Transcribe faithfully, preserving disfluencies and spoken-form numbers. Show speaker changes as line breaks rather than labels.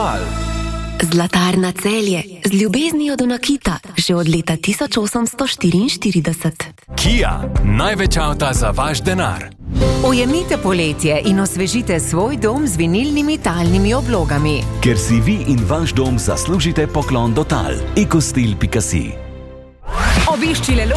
Tal.
Zlatarna Celje, z ljubeznijo do nakita, že od leta tisoč osemsto štiriinštirideset.
Kia, največ avta za vaš denar.
Ujemite poletje in osvežite svoj dom z vinilnimi talnimi oblogami.
Ker si vi in vaš dom zaslužite poklon do tal. ekostil pika si.
Obišči Lelo